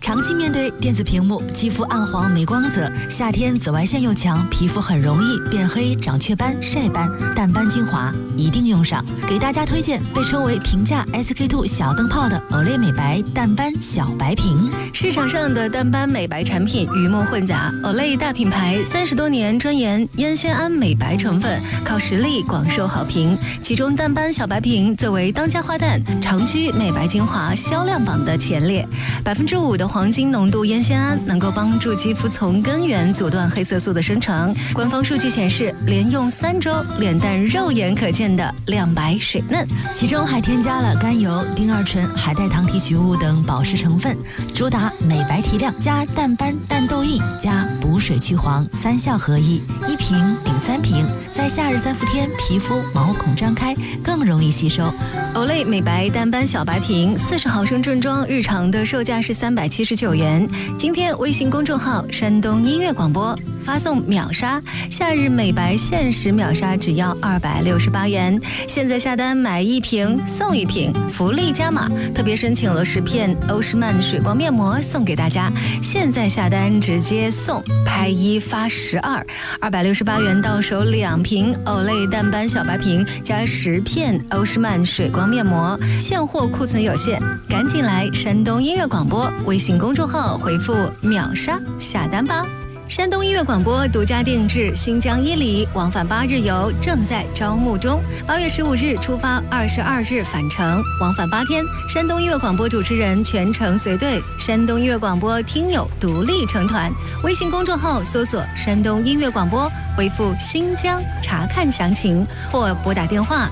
长期面对电子屏幕，肌肤暗黄没光泽，夏天紫外线又强，皮肤很容易变黑、长雀斑、晒斑。淡斑精华一定用上，给大家推荐被称为平价 SK2 小灯泡的 Olay 美白淡斑小白瓶。 市场上的淡斑美白产品鱼目混杂，Olay 大品牌30多年专研烟酰胺美白成分，靠实力广受好评。其中淡斑小白瓶作为当家花旦，长居美白精华销量榜的前列。5%的黄金浓度烟酰胺能够帮助肌肤从根源阻断黑色素的生成。官方数据显示，连用3周，脸蛋肉眼可见的亮白水嫩， 其中还添加了甘油、丁二醇、海带糖提取物等保湿成分，主打美白提亮加淡斑淡痘印加补水去黄3效合一，1瓶顶3瓶，在夏日3伏天皮肤毛孔张开，更容易吸收。 Olay 美白淡斑小白瓶40毫升正装，日常的售价是379元。今天微信公众号山东音乐广播发送秒杀，夏日美白限时秒杀只要268元。现在下单买1瓶送1瓶，福利加码，特别申请了10片欧诗漫水光面膜送给大家。现在下单直接送，拍1发12，268元到手2瓶 Olay 淡斑小白瓶加10片欧诗漫水光面膜，现货库存有限，赶紧来山东音乐广播微信公众号回复秒杀下单吧。山东音乐广播独家定制新疆伊犁往返8日游正在招募中，8月15日出发，22日返程，往返8天。山东音乐广播主持人全程随队，山东音乐广播听友独立成团。微信公众号搜索山东音乐广播，回复新疆查看详情，或拨打电话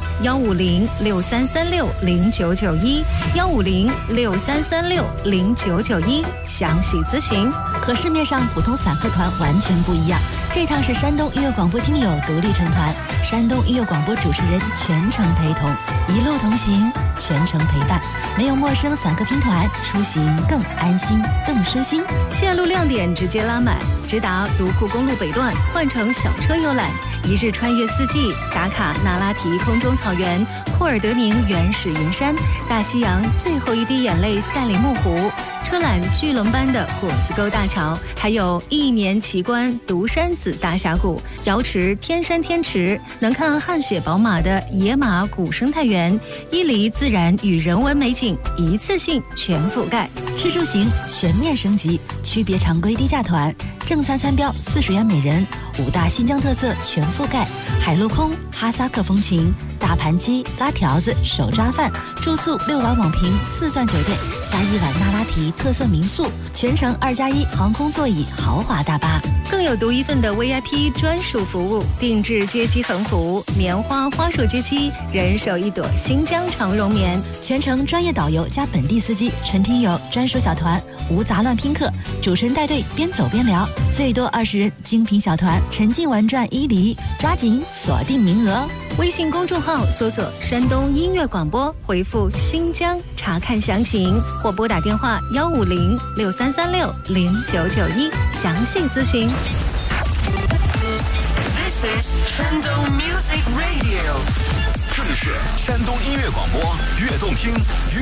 150-6336-0991，150-6336-0991详细咨询。 和市面上普通散客团完全不一样，这趟是山东音乐广播听友独立成团，山东音乐广播主持人全程陪同，一路同行，全程陪伴，没有陌生散客拼团，出行更安心更舒心。 线路亮点直接拉满，直达独库公路北段，换乘小车游览，一日穿越4季，打卡那拉提空中草原、库尔德宁原始云山、大西洋最后一滴眼泪赛里木湖，车览巨龙般的果子沟大桥，还有1年奇观独山子大峡谷、瑶池天山天池，能看汗血宝马的野马古生态园，伊犁自然与人文美景一次性全覆盖。 吃住行全面升级，区别常规低价团，正餐3标40元每人，5大新疆特色全覆盖，海陆空、哈萨克风情、大盘鸡、拉条子、手抓饭，住宿6晚网评4钻酒店加1晚那拉提特色民宿，全程2+1航空座椅豪华大巴， 更有独一份的 VIP 专属服务，定制接机横幅、棉花花束接机，人手1朵新疆长绒棉， 全程专业导游加本地司机，纯听友专属小团，无杂乱拼客，主持人带队边走边聊，最多20人精品小团，沉浸玩转伊犁，抓紧锁定名额。 微信公众号搜索山东音乐广播，回复新疆查看详情，或拨打电话150-6336-0991详细咨询。 This is 山东 Music Radio， 这里是山东音乐广播，越动听越